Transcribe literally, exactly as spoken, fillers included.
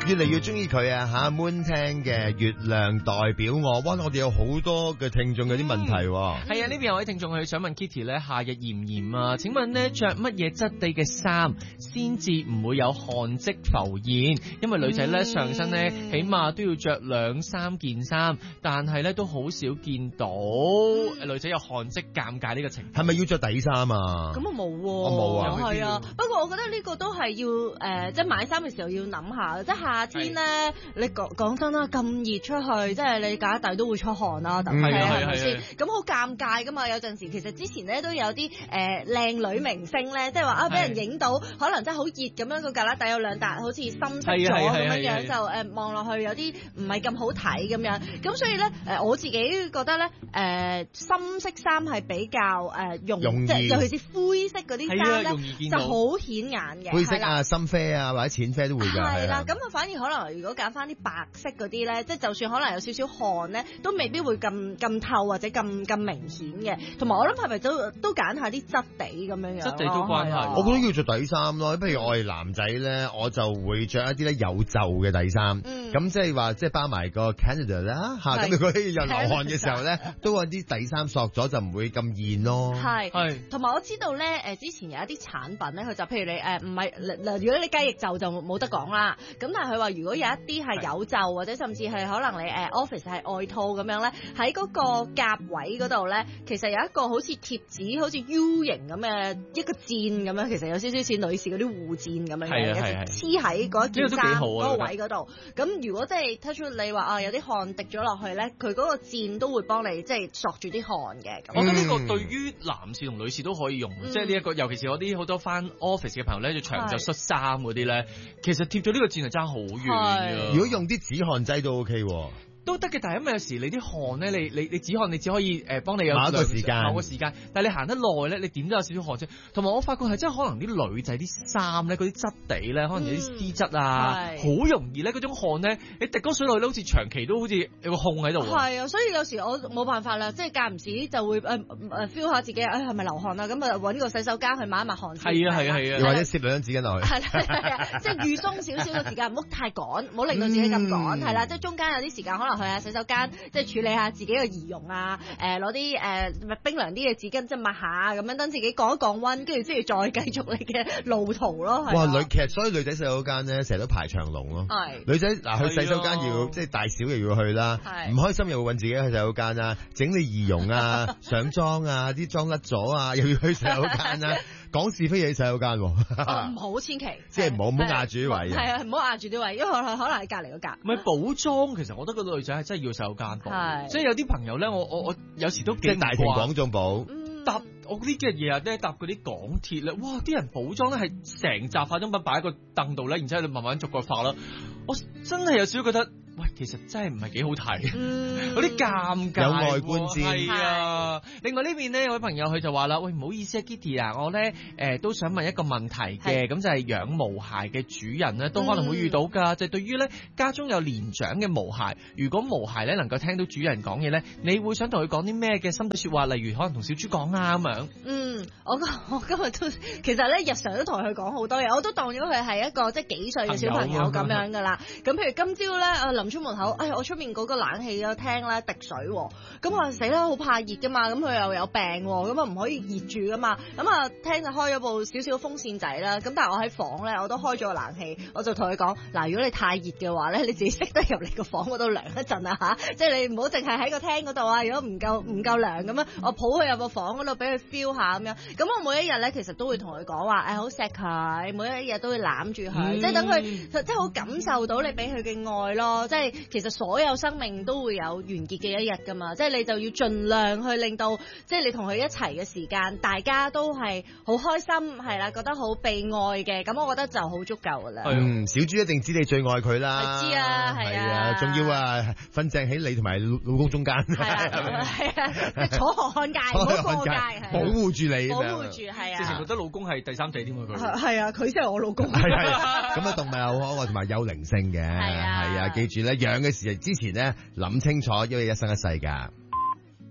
越嚟越中意佢啊吓 Moon 聽嘅月亮代表我。哇，我哋有好多嘅聽眾有啲問題。係啊，呢邊有位聽眾佢想問 Kitty 咧，夏日炎唔炎啊？請問咧着乜嘢質地嘅衫先至唔會有汗跡浮現？因為女仔咧上身咧起碼都要着兩三件衫，但係咧都好少見到女仔有汗跡，尷尬呢個情況。 係咪要着底衫啊？ 咁啊冇， 我冇啊， 係啊。不過我覺得呢個都係要誒、呃，即係買衫嘅時候要諗下，即係夏天咧，你講講真啦，咁熱出去，即係你架底都會出汗啦，係咪先？咁好尷尬噶嘛。有陣時其實之前咧都有啲誒靚女明星咧，即係話啊俾人影到，可能真係好熱咁樣，個架底有兩笪好似深色咗咁樣樣，就誒望落去有啲唔係咁好睇咁樣。咁所以咧誒我自己覺得咧誒、呃、深色衫係比較誒、呃、容，容易，即係尤其是灰色嗰啲衫咧就好顯眼嘅。 灰色啊、深啡啊或者淺啡都會㗎。係啦， 咁啊反而可能如果揀翻啲白色嗰啲咧，即係就算可能有少少汗咧，都未必會咁咁透或者咁咁明顯嘅。同埋我諗係咪都都揀下啲質地咁樣樣？質地都關係。 我覺得要着底衫咯。譬如我係男仔咧，我就會着一啲咧有袖嘅底衫。咁即係話即係包埋個 Canada 啦嚇。咁如果有流汗嘅時候咧，都揾啲底衫索咗就唔會咁現咯。 係係。同埋我知道咧誒，之前有一啲產品咧，佢就譬如你誒唔係嗱，如果你雞翼袖就冇得講啦。咁但係佢話如果有一啲係有袖或者甚至係可能你誒 office 係外套咁樣咧，喺嗰個夾位嗰度咧，其實有一個好似貼紙，好似 U 型咁嘅一個箭咁樣，其實有少少似女士嗰啲護墊咁樣嘅，黐喺嗰一件衫嗰個位嗰度。咁如果即係 touch 你話啊有啲汗滴咗落去咧，佢嗰個箭都會幫你即係索住啲汗嘅。 我覺得呢個對於男士同女士都可以用，嗯、即係呢一個，尤其是我啲好多翻 office 嘅朋友咧，就長袖恤衫嗰啲咧，其實貼咗呢個箭係爭好遠。 如果用啲止汗劑都 OK 喎。 都得嘅，但係因為有時你啲汗咧，你你你止汗，你只可以誒幫你有某個時間， 某個時間，但係你行得耐咧，你點都有少少汗啫。同埋我發覺係真係可能啲女仔啲衫咧，嗰啲質地咧，可能有啲絲質啊，好、嗯、容易咧嗰種汗咧，你滴嗰水落去咧，好似長期都好似有個控喺度。 係啊，所以有時我冇辦法啦，即係間唔時就會誒誒 feel 下自己，誒係咪流汗啊？咁啊揾個洗手間去抹一抹汗。 係啊係啊係啊， 或者攝兩張紙巾落去。係係即係預鬆少少嘅時間，唔好太趕，唔好令到自己咁趕。係、嗯、啦，即係中間有啲時間可能去下洗手間。即係處理下自己嘅儀容啊，誒攞啲誒冰涼啲嘅紙巾即係抹下咁樣，等自己降一降溫，跟住之後再繼續你嘅路途咯。 哇！女其實所以女仔洗手間咧，成日都排長龍咯。係女仔嗱去洗手間要即係大小又要去啦，唔開心又會揾自己去洗手間啊，整理儀容啊，上妝啊，啲妝甩咗啊，又要去洗手間啊。講是非嘢洗手間，唔好千祈， 即係唔好唔好壓住啲位。 係啊，唔好壓住啲位，因為可能可能喺隔離嗰格。 唔係補妝，其實我覺得個女仔係真係要洗手間補。即係有啲朋友咧，我我我有時都幾即係大庭廣眾補。 搭我呢幾日日咧搭嗰啲港鐵咧，哇！啲人補妝咧係成紮化妝品擺喺個凳度咧，然之後你慢慢逐個化啦。我真係有少少覺得，喂，其實真係唔係幾好睇，嗯、有啲尷尬。有外觀先係啊。另外呢邊呢，有位朋友佢就話啦，喂，唔好意思啊 Kitty 啊，我咧誒、呃、都想問一個問題嘅，咁就係養毛孩嘅主人咧都可能會遇到㗎，嗯、就係對於咧家中有年長嘅毛孩，如果毛孩咧能夠聽到主人講嘢咧，你會想同佢講啲咩嘅心底説話？例如可能同小豬講啊咁樣。 嗯，我我今日都其實咧日常都同佢講好多嘢，我都當咗佢係一個即係幾歲嘅小朋友咁樣㗎啦。咁譬如今朝咧，啊臨出門口，哎我出面嗰個冷氣個廳咧滴水，咁我死啦，好怕熱㗎嘛，咁佢又有病，咁啊唔可以熱住㗎嘛，咁啊廳就開咗部少少風扇仔啦，咁但係我喺房咧我都開咗個冷氣，我就同佢講，嗱，如果你太熱嘅話咧，你自己識得入嚟個房嗰度涼一陣啊嚇，即係你唔好淨係喺個廳嗰度啊，如果唔夠唔夠涼咁樣，我抱佢入個房嗰度俾佢 feel 下咁樣，咁我每一日咧其實都會同佢講話，誒好錫佢，每一日都會攬住佢，嗯、即係等佢即係好感受到你俾佢嘅愛咯，即係其實所有生命都會有完結嘅一日噶嘛，即係你就要盡量去令到，即係你同佢一齊嘅時間，大家都係好開心，係啦，覺得好被愛嘅，咁我覺得就好足夠噶啦。 嗯，小豬一定知你最愛佢啦， 知啊，係啊， 仲要啊瞓正喺你同埋老公中間，係啊，係啊，楚河漢界，唔好過界， 保護住你， 保護住，係啊， 之前覺得老公係第三者添啊，佢係啊，佢先係我老公， 係係，咁啊動物又好可愛同埋有靈性嘅，係啊，係啊，記住咧養嘅時之前咧諗清楚，因為一生一世噶。